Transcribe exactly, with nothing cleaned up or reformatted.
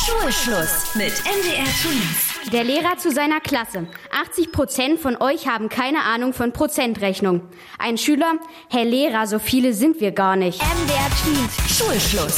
Schulschluss mit M D R Twins. Der Lehrer zu seiner Klasse. achtzig Prozent von euch haben keine Ahnung von Prozentrechnung. Ein Schüler: Herr Lehrer, so viele sind wir gar nicht. M D R Twins. Schulschluss.